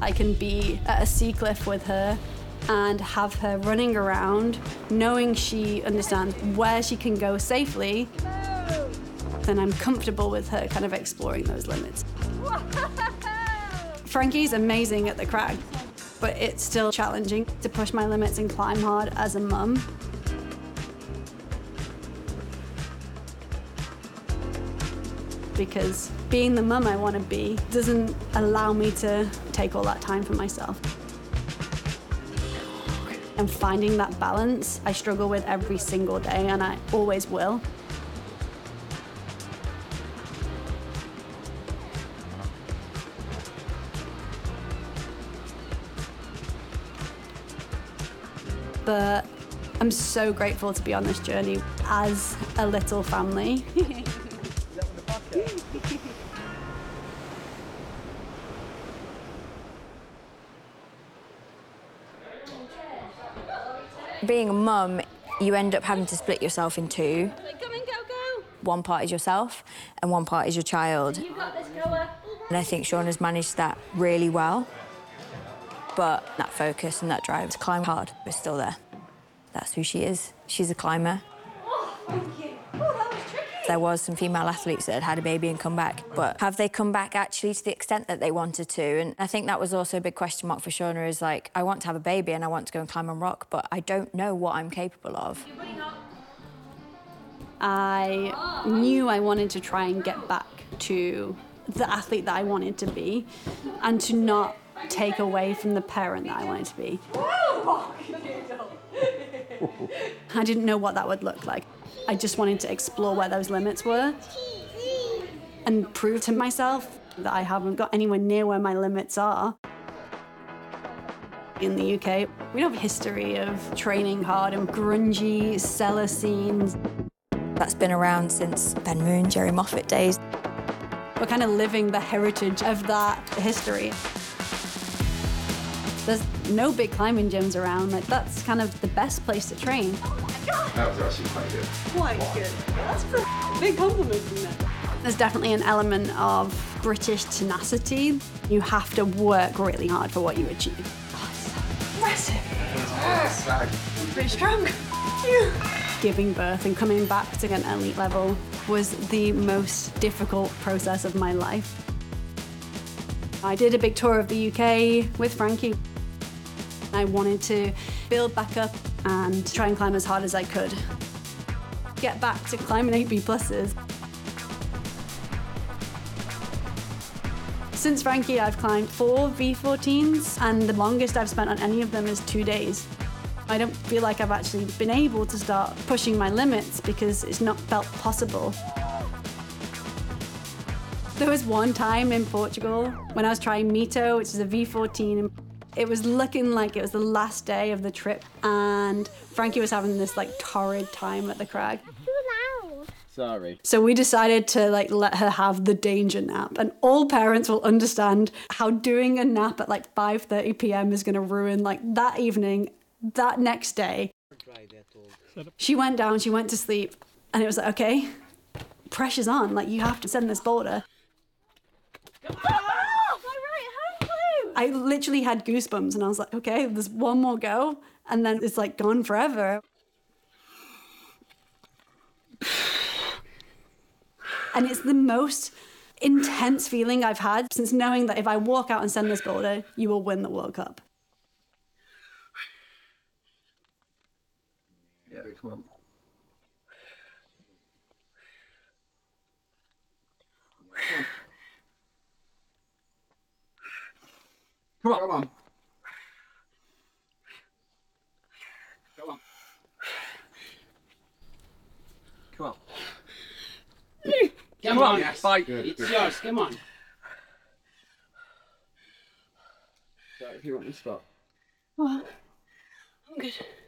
I can be at a sea cliff with her and have her running around, knowing she understands where she can go safely, then I'm comfortable with her kind of exploring those limits. Frankie's amazing at the crag, but it's still challenging to push my limits and climb hard as a mum. Because being the mum I want to be doesn't allow me to take all that time for myself. And finding that balance, I struggle with every single day, and I always will. But I'm so grateful to be on this journey as a little family. Being a mum, you end up having to split yourself in two. Come and go. One part is yourself and one part is your child. You got this, Noah. And I think Shauna's managed that really well. But that focus and that drive to climb hard is still there. That's who she is. She's a climber. Oh, thank you. Oh, that was tricky. There was some female athletes that had a baby and come back, but have they come back actually to the extent that they wanted to? And I think that was also a big question mark for Shauna, is like, I want to have a baby and I want to go and climb on rock, but I don't know what I'm capable of. I knew I wanted to try and get back to the athlete that I wanted to be and to not take away from the parent that I wanted to be. I didn't know what that would look like. I just wanted to explore where those limits were and prove to myself that I haven't got anywhere near where my limits are. In the UK, we don't have a history of training hard and grungy cellar scenes. That's been around since Ben Moon, Jerry Moffat days. We're kind of living the heritage of that history. There's no big climbing gyms around. Like, that's kind of the best place to train. That was actually quite good. Quite good. That's a big compliment, isn't it? There's definitely an element of British tenacity. You have to work really hard for what you achieve. Oh, it's so impressive. Pretty strong. Giving birth and coming back to an elite level was the most difficult process of my life. I did a big tour of the UK with Frankie. I wanted to build back up and try and climb as hard as I could. Get back to climbing 8B pluses. Since Frankie, I've climbed 4 V14s, and the longest I've spent on any of them is 2 days. I don't feel like I've actually been able to start pushing my limits because it's not felt possible. There was one time in Portugal when I was trying Mito, which is a V14, and it was looking like it was the last day of the trip, and Frankie was having this like torrid time at the crag. Too loud. Sorry. So we decided to like let her have the danger nap, and all parents will understand how doing a nap at like 5:30 p.m. is going to ruin like that evening, that next day. She went down, she went to sleep, and it was like, okay, pressure's on, like you have to send this boulder. I literally had goosebumps, and I was like, okay, there's one more go, and then it's like gone forever. And it's the most intense feeling I've had since knowing that if I walk out and send this boulder, you will win the World Cup. Yeah, come on. Come on. Come on. Come on. Come on. Come on, yes. fight. Good, It's good. yours, come on. So if you want to stop. Oh, I'm good.